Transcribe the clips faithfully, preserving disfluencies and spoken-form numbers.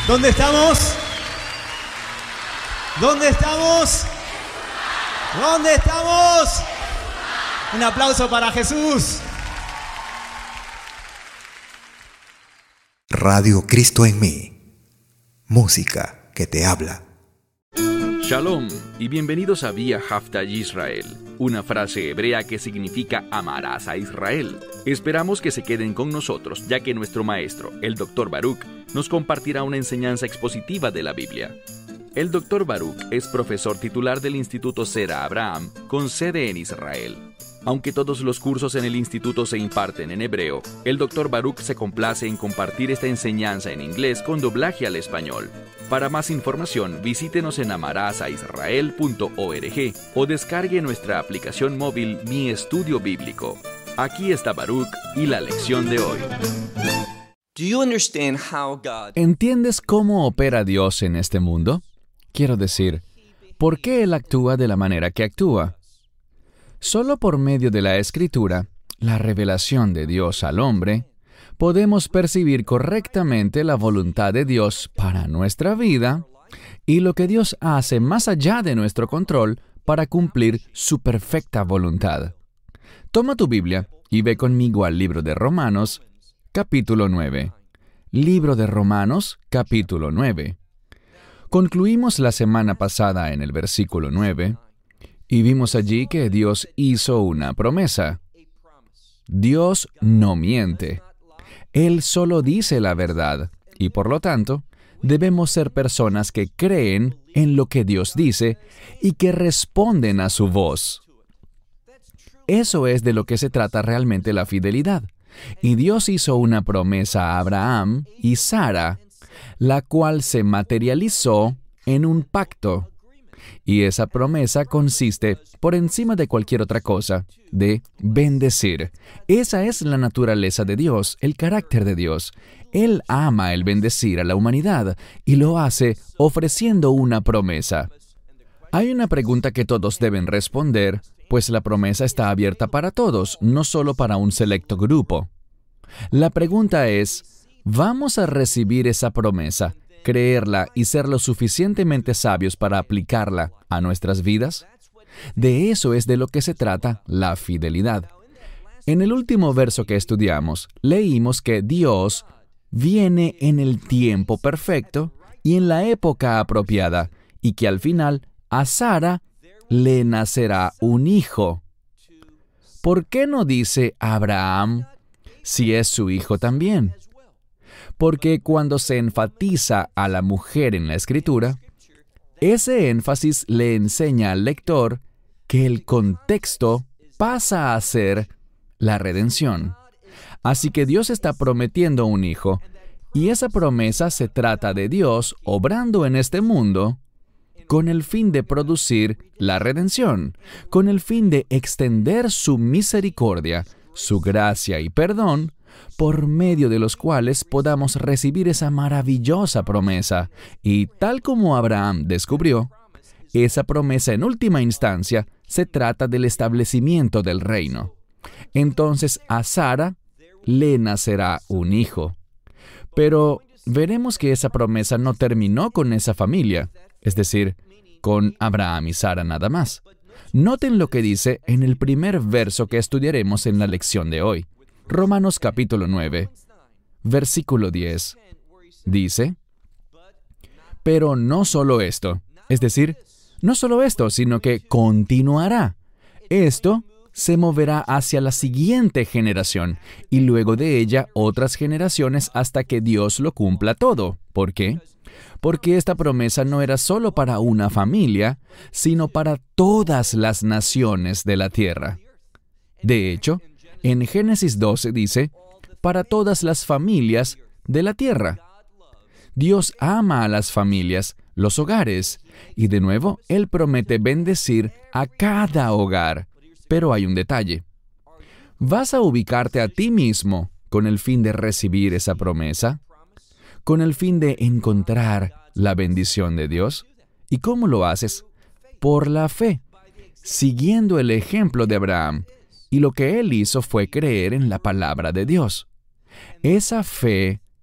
¿Dónde estamos? ¿Dónde estamos? ¿Dónde estamos? Un aplauso para Jesús. Radio Cristo en mí. Música que te habla. Shalom y bienvenidos a Vía Hafta Yisrael, una frase hebrea que significa amarás a Israel. Esperamos que se queden con nosotros, ya que nuestro maestro, el doctor Baruch, nos compartirá una enseñanza expositiva de la Biblia. El doctor Baruch es profesor titular del Instituto Zera Abraham, con sede en Israel. Aunque todos los cursos en el instituto se imparten en hebreo, el doctor Baruch se complace en compartir esta enseñanza en inglés con doblaje al español. Para más información, visítenos en amarasaisrael punto org o descargue nuestra aplicación móvil Mi Estudio Bíblico. Aquí está Baruch y la lección de hoy. ¿Entiendes cómo opera Dios en este mundo? Quiero decir, ¿por qué Él actúa de la manera que actúa? Solo por medio de la Escritura, la revelación de Dios al hombre, podemos percibir correctamente la voluntad de Dios para nuestra vida y lo que Dios hace más allá de nuestro control para cumplir su perfecta voluntad. Toma tu Biblia y ve conmigo al libro de Romanos, capítulo nueve. Libro de Romanos, capítulo nueve. Concluimos la semana pasada en el versículo nueve y vimos allí que Dios hizo una promesa. Dios no miente. Él solo dice la verdad y, por lo tanto, debemos ser personas que creen en lo que Dios dice y que responden a su voz. Eso es de lo que se trata realmente la fidelidad. Y Dios hizo una promesa a Abraham y Sara, la cual se materializó en un pacto. Y esa promesa consiste, por encima de cualquier otra cosa, de bendecir. Esa es la naturaleza de Dios, el carácter de Dios. Él ama el bendecir a la humanidad y lo hace ofreciendo una promesa. Hay una pregunta que todos deben responder, pues la promesa está abierta para todos, no solo para un selecto grupo. La pregunta es, ¿vamos a recibir esa promesa, creerla y ser lo suficientemente sabios para aplicarla a nuestras vidas? De eso es de lo que se trata la fidelidad. En el último verso que estudiamos, leímos que Dios viene en el tiempo perfecto y en la época apropiada, y que al final a Sara le nacerá un hijo. ¿Por qué no dice Abraham si es su hijo también? Porque cuando se enfatiza a la mujer en la Escritura, ese énfasis le enseña al lector que el contexto pasa a ser la redención. Así que Dios está prometiendo un hijo, y esa promesa se trata de Dios obrando en este mundo con el fin de producir la redención, con el fin de extender su misericordia, su gracia y perdón, por medio de los cuales podamos recibir esa maravillosa promesa. Y tal como Abraham descubrió, esa promesa en última instancia se trata del establecimiento del reino. Entonces a Sara le nacerá un hijo. Pero veremos que esa promesa no terminó con esa familia, es decir, con Abraham y Sara nada más. Noten lo que dice en el primer verso que estudiaremos en la lección de hoy. Romanos capítulo nueve, versículo diez. Dice, pero no solo esto, es decir, no solo esto, sino que continuará. Esto se moverá hacia la siguiente generación y luego de ella otras generaciones hasta que Dios lo cumpla todo. ¿Por qué? Porque esta promesa no era solo para una familia, sino para todas las naciones de la tierra. De hecho, en Génesis doce dice, para todas las familias de la tierra. Dios ama a las familias, los hogares, y de nuevo, Él promete bendecir a cada hogar. Pero hay un detalle. ¿Vas a ubicarte a ti mismo con el fin de recibir esa promesa? ¿Con el fin de encontrar la bendición de Dios? ¿Y cómo lo haces? Por la fe, siguiendo el ejemplo de Abraham. Y lo que él hizo fue creer en la palabra de Dios. Esa fe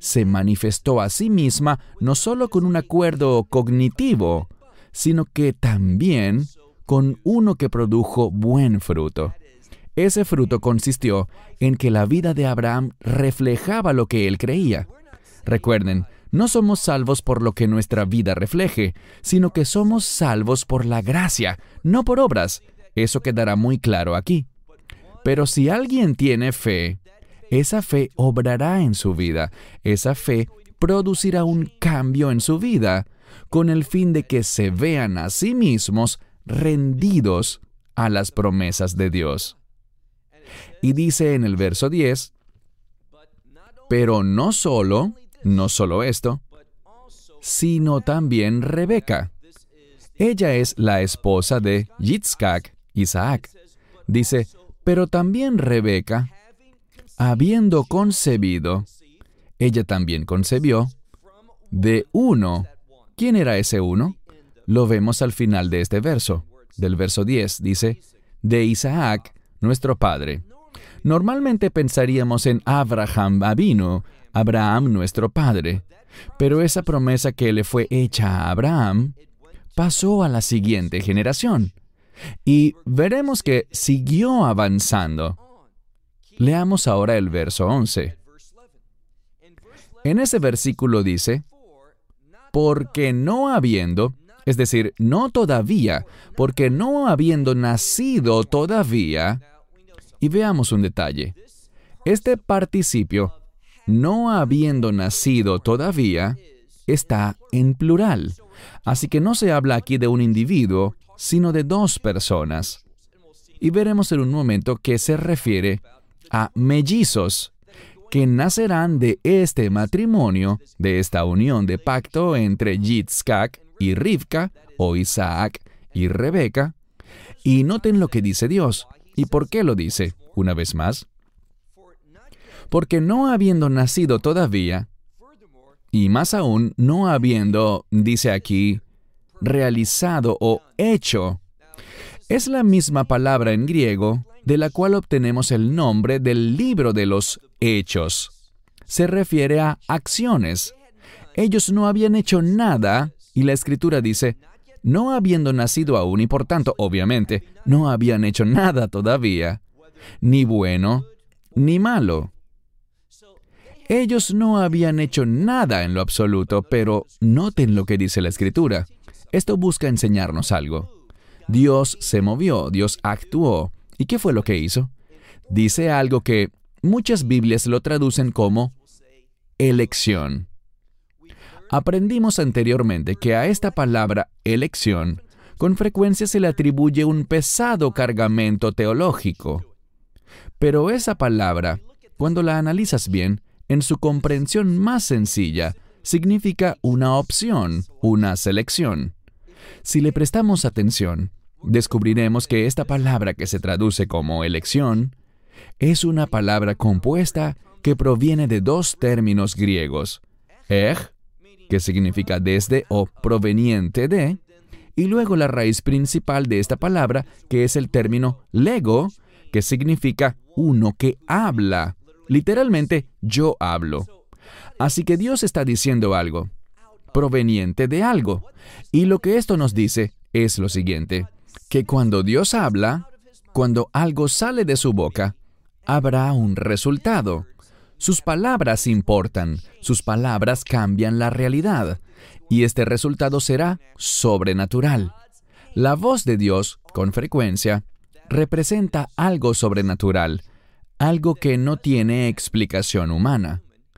se manifestó a sí misma no solo con un acuerdo cognitivo, sino que también con uno que produjo buen fruto. Ese fruto consistió en que la vida de Abraham reflejaba lo que él creía. Recuerden, no somos salvos por lo que nuestra vida refleje, sino que somos salvos por la gracia, no por obras. Eso quedará muy claro aquí. Pero si alguien tiene fe, esa fe obrará en su vida. Esa fe producirá un cambio en su vida, con el fin de que se vean a sí mismos rendidos a las promesas de Dios. Y dice en el verso diez, pero no solo, no solo esto, sino también Rebeca. Ella es la esposa de Yitzhak, Isaac. Dice, pero también Rebeca, habiendo concebido, ella también concebió de uno. ¿Quién era ese uno? Lo vemos al final de este verso. Del verso diez dice, de Isaac, nuestro padre. Normalmente pensaríamos en Abraham Avinu, Abraham nuestro padre, pero esa promesa que le fue hecha a Abraham pasó a la siguiente generación. Y veremos que siguió avanzando. Leamos ahora el verso once. En ese versículo dice, porque no habiendo, es decir, no todavía, porque no habiendo nacido todavía, y veamos un detalle. Este participio, no habiendo nacido todavía, está en plural. Así que no se habla aquí de un individuo, sino de dos personas. Y veremos en un momento que se refiere a mellizos, que nacerán de este matrimonio, de esta unión de pacto entre Yitzhak y Rivka, o Isaac y Rebeca. Y noten lo que dice Dios. ¿Y por qué lo dice? Una vez más. Porque no habiendo nacido todavía, y más aún no habiendo, dice aquí, realizado o hecho, es la misma palabra en griego de la cual obtenemos el nombre del libro de los Hechos. Se refiere a acciones. Ellos no habían hecho nada, y la Escritura dice, no habiendo nacido aún, y por tanto, obviamente, no habían hecho nada todavía, ni bueno, ni malo. Ellos no habían hecho nada en lo absoluto, pero noten lo que dice la Escritura. Esto busca enseñarnos algo. Dios se movió, Dios actuó. ¿Y qué fue lo que hizo? Dice algo que muchas Biblias lo traducen como elección. Aprendimos anteriormente que a esta palabra elección con frecuencia se le atribuye un pesado cargamento teológico. Pero esa palabra, cuando la analizas bien, en su comprensión más sencilla, significa una opción, una selección. Si le prestamos atención, descubriremos que esta palabra que se traduce como elección es una palabra compuesta que proviene de dos términos griegos, eg, que significa desde o proveniente de, y luego la raíz principal de esta palabra, que es el término lego, que significa uno que habla. Literalmente, yo hablo. Así que Dios está diciendo algo, proveniente de algo. Y lo que esto nos dice es lo siguiente, que cuando Dios habla, cuando algo sale de su boca, habrá un resultado. Sus palabras importan, sus palabras cambian la realidad, y este resultado será sobrenatural. La voz de Dios, con frecuencia, representa algo sobrenatural, algo que no tiene explicación humana,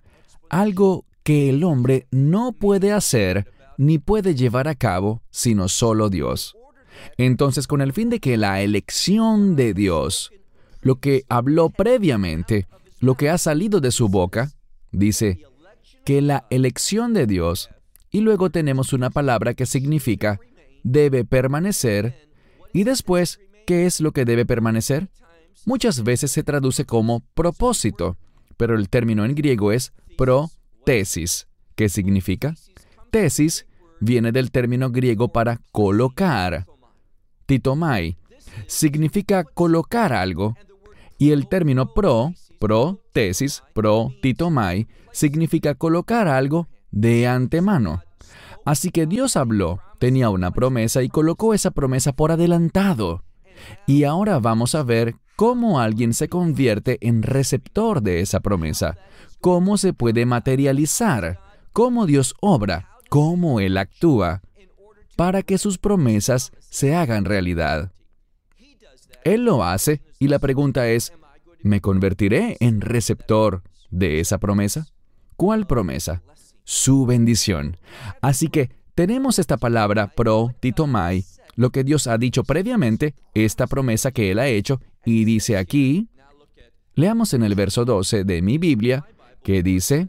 algo que el hombre no puede hacer ni puede llevar a cabo sino solo Dios. Entonces, con el fin de que la elección de Dios, lo que habló previamente, lo que ha salido de su boca, dice que la elección de Dios, y luego tenemos una palabra que significa debe permanecer, y después, ¿qué es lo que debe permanecer? Muchas veces se traduce como propósito, pero el término en griego es protesis. ¿Qué significa? Tesis viene del término griego para colocar. Titomai significa colocar algo, y el término pro, pro, tesis, pro, titomai, significa colocar algo de antemano. Así que Dios habló, tenía una promesa y colocó esa promesa por adelantado. Y ahora vamos a ver cómo alguien se convierte en receptor de esa promesa, cómo se puede materializar, cómo Dios obra, cómo Él actúa, para que sus promesas se hagan realidad. Él lo hace y la pregunta es, ¿me convertiré en receptor de esa promesa? ¿Cuál promesa? Su bendición. Así que tenemos esta palabra pro titomai, lo que Dios ha dicho previamente, esta promesa que Él ha hecho, y dice aquí, leamos en el verso doce de mi Biblia, que dice,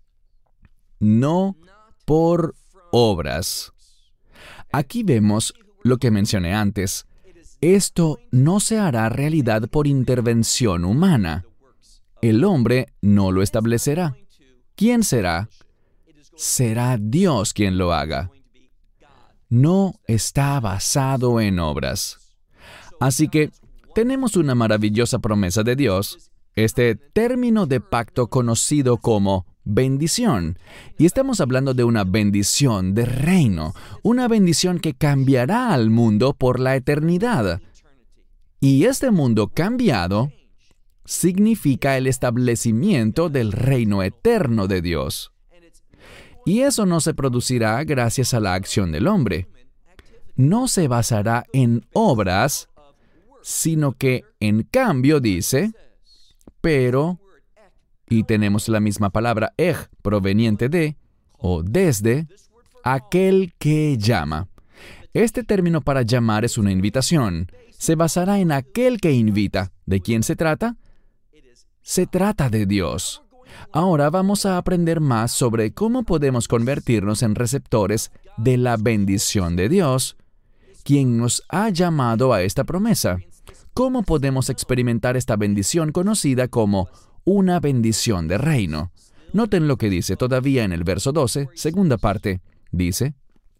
no por obras. Aquí vemos lo que mencioné antes. Esto no se hará realidad por intervención humana. El hombre no lo establecerá. ¿Quién será? Será Dios quien lo haga. No está basado en obras. Así que tenemos una maravillosa promesa de Dios, este término de pacto conocido como bendición. Y estamos hablando de una bendición de reino, una bendición que cambiará al mundo por la eternidad. Y este mundo cambiado significa el establecimiento del reino eterno de Dios. Y eso no se producirá gracias a la acción del hombre. No se basará en obras, sino que en cambio dice, pero, y tenemos la misma palabra ej, proveniente de, o desde, aquel que llama. Este término para llamar es una invitación. Se basará en aquel que invita. ¿De quién se trata? Se trata de Dios. Ahora vamos a aprender más sobre cómo podemos convertirnos en receptores de la bendición de Dios, quien nos ha llamado a esta promesa. ¿Cómo podemos experimentar esta bendición conocida como una bendición de reino? Noten lo que dice todavía en el verso doce, segunda parte. Dice,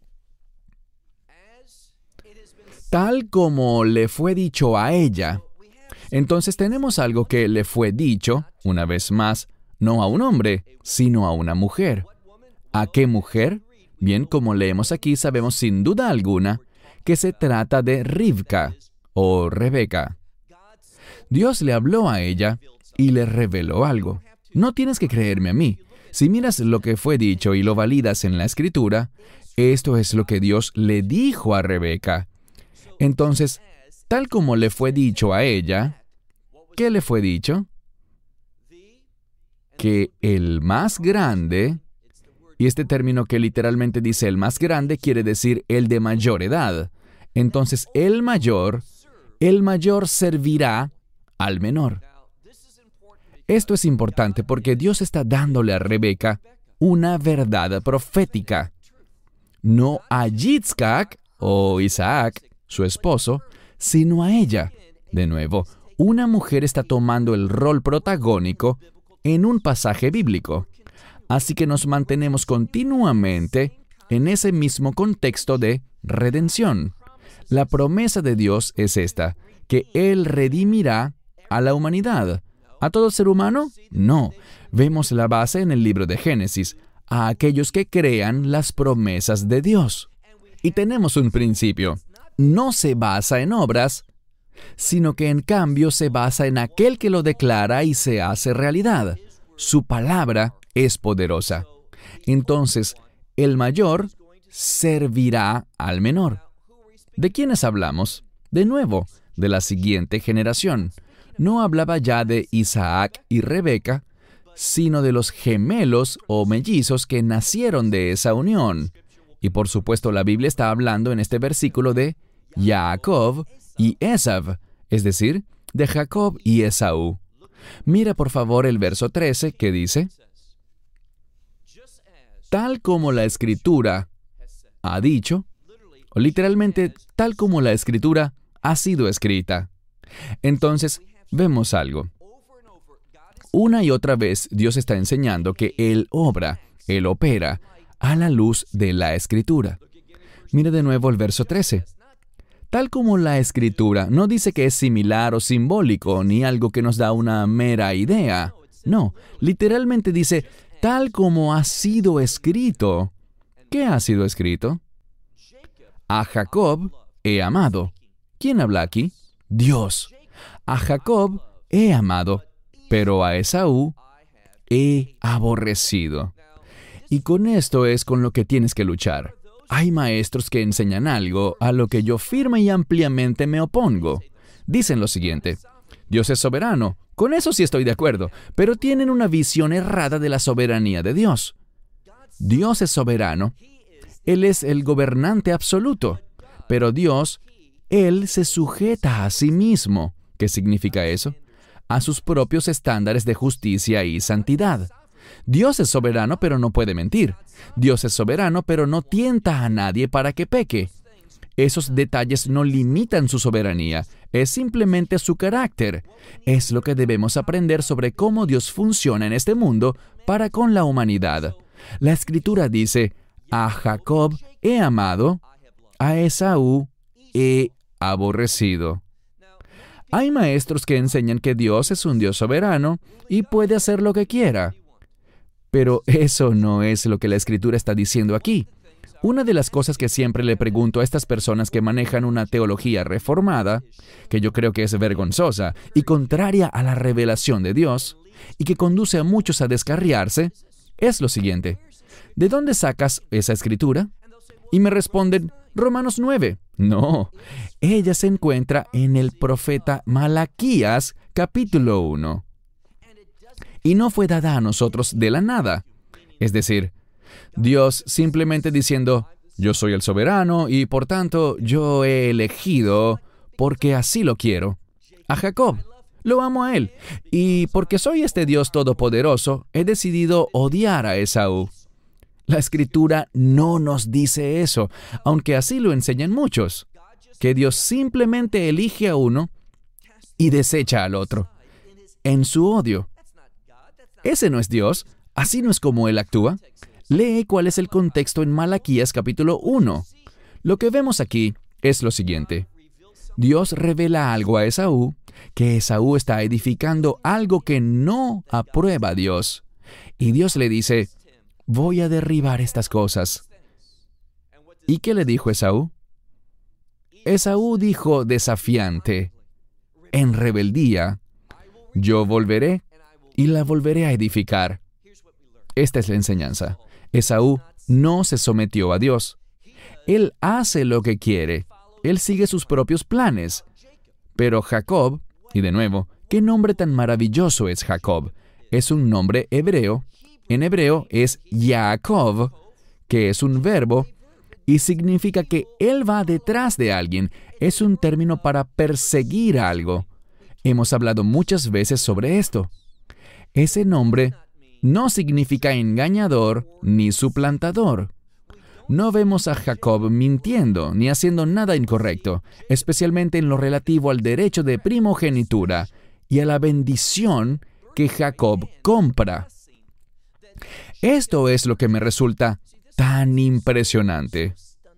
tal como le fue dicho a ella. Entonces tenemos algo que le fue dicho, una vez más, no a un hombre, sino a una mujer. ¿A qué mujer? Bien, como leemos aquí, sabemos sin duda alguna que se trata de Rivka o Rebeca. Dios le habló a ella y le reveló algo. No tienes que creerme a mí. Si miras lo que fue dicho y lo validas en la Escritura, esto es lo que Dios le dijo a Rebeca. Entonces, tal como le fue dicho a ella, ¿qué le fue dicho? Que el más grande, y este término que literalmente dice el más grande quiere decir el de mayor edad. Entonces, el mayor, el mayor servirá al menor. Esto es importante porque Dios está dándole a Rebeca una verdad profética. No a Yitzhak o Isaac, su esposo, sino a ella. De nuevo, una mujer está tomando el rol protagónico en un pasaje bíblico. Así que nos mantenemos continuamente en ese mismo contexto de redención. La promesa de Dios es esta, que Él redimirá a la humanidad. ¿A todo ser humano? No. Vemos la base en el libro de Génesis, a aquellos que crean las promesas de Dios. Y tenemos un principio. No se basa en obras, sino que en cambio se basa en aquel que lo declara y se hace realidad. Su palabra es poderosa. Entonces, el mayor servirá al menor. ¿De quiénes hablamos? De nuevo, de la siguiente generación. No hablaba ya de Isaac y Rebeca, sino de los gemelos o mellizos que nacieron de esa unión. Y por supuesto la Biblia está hablando en este versículo de Jacob y Esav, es decir, de Jacob y Esaú. Mira por favor el verso trece que dice, tal como la Escritura ha dicho, o literalmente tal como la Escritura ha sido escrita. Entonces, vemos algo. Una y otra vez Dios está enseñando que Él obra, Él opera, a la luz de la Escritura. Mira de nuevo el verso trece. Tal como la Escritura no dice que es similar o simbólico, ni algo que nos da una mera idea. No, literalmente dice, tal como ha sido escrito. ¿Qué ha sido escrito? A Jacob he amado. ¿Quién habla aquí? Dios. A Jacob he amado, pero a Esaú he aborrecido. Y con esto es con lo que tienes que luchar. Hay maestros que enseñan algo a lo que yo firme y ampliamente me opongo. Dicen lo siguiente: Dios es soberano. Con eso sí estoy de acuerdo, pero tienen una visión errada de la soberanía de Dios. Dios es soberano. Él es el gobernante absoluto. Pero Dios, Él se sujeta a sí mismo. ¿Qué significa eso? A sus propios estándares de justicia y santidad. Dios es soberano, pero no puede mentir. Dios es soberano, pero no tienta a nadie para que peque. Esos detalles no limitan su soberanía, es simplemente su carácter. Es lo que debemos aprender sobre cómo Dios funciona en este mundo para con la humanidad. La Escritura dice, a Jacob he amado, a Esaú he aborrecido. Hay maestros que enseñan que Dios es un Dios soberano y puede hacer lo que quiera. Pero eso no es lo que la Escritura está diciendo aquí. Una de las cosas que siempre le pregunto a estas personas que manejan una teología reformada, que yo creo que es vergonzosa y contraria a la revelación de Dios, y que conduce a muchos a descarriarse, es lo siguiente: ¿de dónde sacas esa Escritura? Y me responden, Romanos nueve. No, ella se encuentra en el profeta Malaquías, capítulo uno. Y no fue dada a nosotros de la nada. Es decir, Dios simplemente diciendo, yo soy el soberano y por tanto yo he elegido, porque así lo quiero, a Jacob. Lo amo a él. Y porque soy este Dios todopoderoso, he decidido odiar a Esaú. La Escritura no nos dice eso, aunque así lo enseñan muchos, que Dios simplemente elige a uno y desecha al otro, en su odio. Ese no es Dios, así no es como Él actúa. Lee cuál es el contexto en Malaquías capítulo uno. Lo que vemos aquí es lo siguiente. Dios revela algo a Esaú, que Esaú está edificando algo que no aprueba a Dios. Y Dios le dice, voy a derribar estas cosas. ¿Y qué le dijo Esaú? Esaú dijo desafiante, en rebeldía, yo volveré y la volveré a edificar. Esta es la enseñanza. Esaú no se sometió a Dios. Él hace lo que quiere. Él sigue sus propios planes. Pero Jacob, y de nuevo, ¿qué nombre tan maravilloso es Jacob? Es un nombre hebreo. En hebreo es Yaakov, que es un verbo, y significa que él va detrás de alguien. Es un término para perseguir a algo. Hemos hablado muchas veces sobre esto. Ese nombre no significa engañador ni suplantador. No vemos a Jacob mintiendo ni haciendo nada incorrecto, especialmente en lo relativo al derecho de primogenitura y a la bendición que Jacob compra. Esto es lo que me resulta tan impresionante.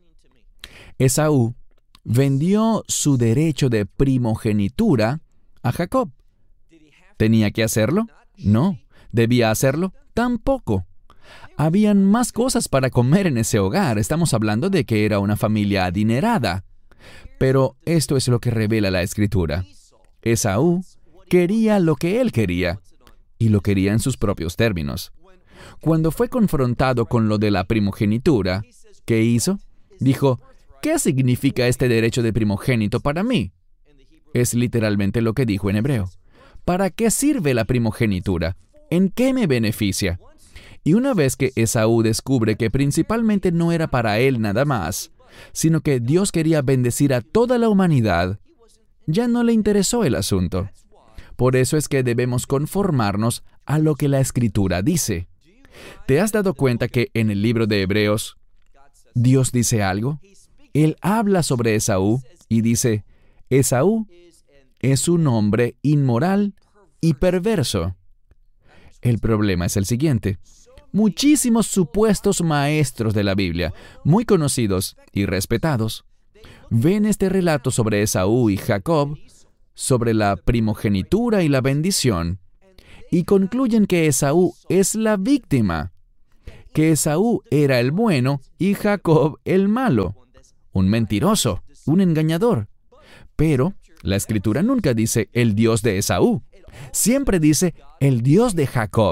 Esaú vendió su derecho de primogenitura a Jacob. ¿Tenía que hacerlo? No. ¿Debía hacerlo? Tampoco. Habían más cosas para comer en ese hogar. Estamos hablando de que era una familia adinerada. Pero esto es lo que revela la Escritura. Esaú quería lo que él quería, y lo quería en sus propios términos. Cuando fue confrontado con lo de la primogenitura, ¿qué hizo? Dijo, ¿qué significa este derecho de primogénito para mí? Es literalmente lo que dijo en hebreo. ¿Para qué sirve la primogenitura? ¿En qué me beneficia? Y una vez que Esaú descubre que principalmente no era para él nada más, sino que Dios quería bendecir a toda la humanidad, ya no le interesó el asunto. Por eso es que debemos conformarnos a lo que la Escritura dice. ¿Te has dado cuenta que en el libro de Hebreos, Dios dice algo? Él habla sobre Esaú y dice, Esaú es un hombre inmoral y perverso. El problema es el siguiente. Muchísimos supuestos maestros de la Biblia, muy conocidos y respetados, ven este relato sobre Esaú y Jacob, sobre la primogenitura y la bendición, y concluyen que Esaú es la víctima, que Esaú era el bueno y Jacob el malo, un mentiroso, un engañador. Pero la Escritura nunca dice el Dios de Esaú, siempre dice el Dios de Jacob.